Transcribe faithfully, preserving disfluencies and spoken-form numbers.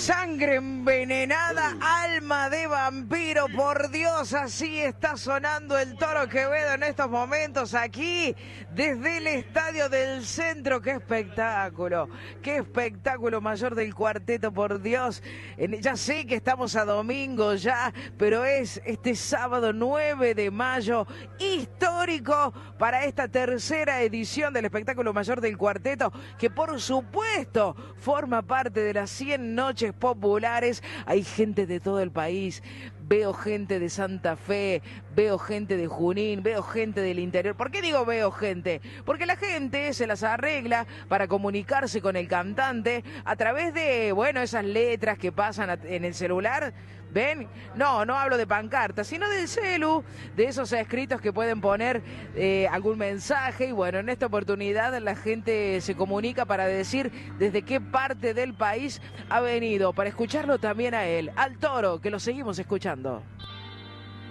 Sangre envenenada, alma de vampiro, por Dios, así está sonando el Toro Quevedo en estos momentos aquí, desde el Estadio del Centro. ¡Qué espectáculo! ¡Qué espectáculo mayor del cuarteto, por Dios! En, ya sé que estamos a domingo ya, pero es este sábado nueve de mayo, histórico para esta tercera edición del espectáculo mayor del cuarteto, que por supuesto forma parte de las cien noches populares. Hay gente de todo el país, veo gente de Santa Fe, veo gente de Junín, veo gente del interior. ¿Por qué digo veo gente? Porque la gente se las arregla para comunicarse con el cantante a través de, bueno, esas letras que pasan en el celular. ¿Ven? No, no hablo de pancartas, sino del celu, de esos escritos que pueden poner eh, algún mensaje. Y bueno, en esta oportunidad la gente se comunica para decir desde qué parte del país ha venido, para escucharlo también a él, al Toro, que lo seguimos escuchando.